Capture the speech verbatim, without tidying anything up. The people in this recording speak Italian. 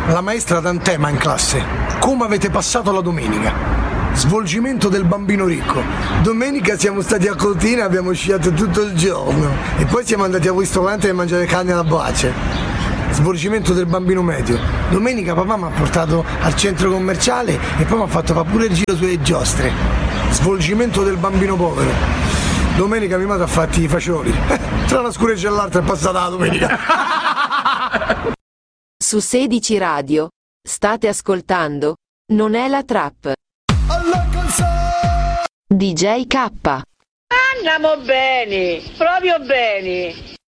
La maestra D'Antema in classe. Come avete passato la domenica? Svolgimento del bambino ricco. Domenica siamo stati a Cortina e abbiamo sciato tutto il giorno. E poi siamo andati a un ristorante a mangiare carne alla brace. Svolgimento del bambino medio. Domenica papà mi ha portato al centro commerciale e poi mi ha fatto fare pure il giro sulle giostre. Svolgimento del bambino povero. Domenica mia madre ha fatto i fagioli. Tra una scureggia e l'altra è passata la domenica. Su sedici Radio state ascoltando Non è la trap. D J K. Andiamo bene, proprio bene.